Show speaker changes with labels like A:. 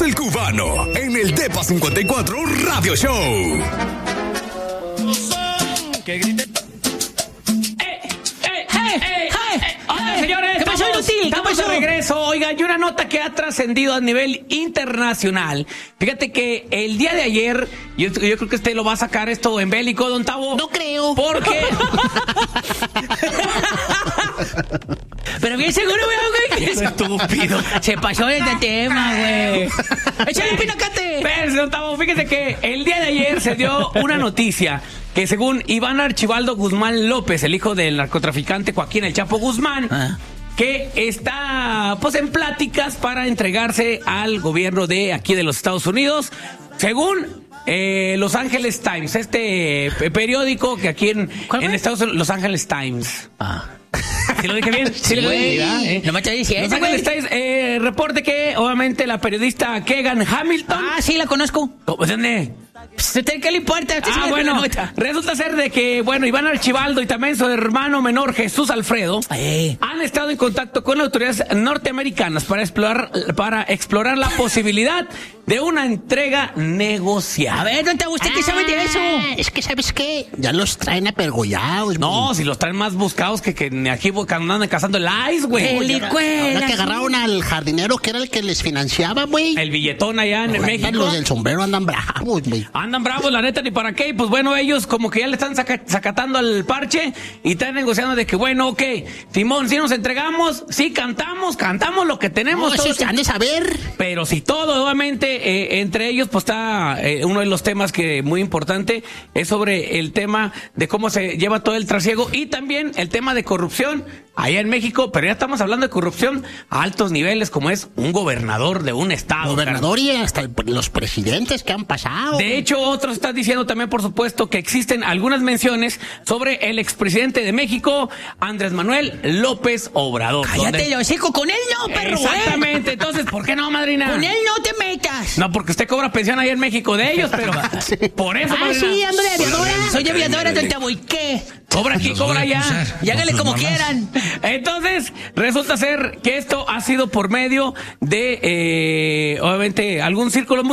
A: el Cubano en el Depa 54 Radio Show.
B: Que grite. Señores, estamos de regreso. Oiga, y una nota que ha trascendido a nivel internacional. Fíjate que el día de ayer, yo creo que usted lo va a sacar esto en bélico, don Tavo.
C: No creo.
B: Porque...
C: Pero bien seguro, güey.
B: Estúpido.
C: Se pasó de este tema, güey. ¡Échale el pinacate!
B: Espérese, don Tavo, fíjese que el día de ayer se dio una noticia que según Iván Archibaldo Guzmán López, el hijo del narcotraficante Joaquín El Chapo Guzmán, que está pues en pláticas para entregarse al gobierno de aquí de los Estados Unidos, según Los Angeles Times, este periódico que aquí en Estados Unidos, Los Angeles Times. ¿Sí lo dije bien? Sí, lo dije.
C: No me estoy diciendo,
B: Los Angeles Times reporte que obviamente la periodista Kegan Hamilton.
C: Sí, la conozco.
B: ¿Dónde?
C: ¿Qué le importa?
B: Bueno, resulta ser de que, Iván Archibaldo y también su hermano menor Jesús Alfredo han estado en contacto con autoridades norteamericanas para explorar la posibilidad de una entrega negociada.
C: A ver, ¿dónde usted qué sabe de eso?
D: Es que, ¿sabes qué? Ya los traen apergollados.
B: No, si los traen más buscados que aquí cuando andan cazando el ice, güey.
D: Ahora que agarraron al jardinero que era el que les financiaba, güey.
B: El billetón allá en México.
D: Los del sombrero andan bravos, güey.
B: Andan bravos, la neta, ni para qué. Y pues bueno, ellos como que ya le están sacatando al parche y están negociando de que, ok, Simón, si nos entregamos, sí cantamos lo que tenemos.
D: No, eso han de saber.
B: Pero si todo, obviamente, entre ellos, pues está uno de los temas que muy importante es sobre el tema de cómo se lleva todo el trasiego y también el tema de corrupción allá en México, pero ya estamos hablando de corrupción a altos niveles, como es un gobernador de un estado.
D: Gobernador y hasta los presidentes que han pasado.
B: De hecho, otros están diciendo también, por supuesto, que existen algunas menciones sobre el expresidente de México, Andrés Manuel López Obrador.
C: Cállate, lo hocico, con él no, perro.
B: Exactamente, entonces, ¿por qué no, madrina?
C: Con él no te metas.
B: No, porque usted cobra pensión allá en México de ellos, pero por eso, madrina.
C: Sí, ando de aviadora. Soy aviadora, don Tavo, ¿y qué?
B: Cobra aquí, cobra allá.
C: Y hágale como quieran.
B: Entonces, resulta ser que esto ha sido por medio de, obviamente, algún círculo muy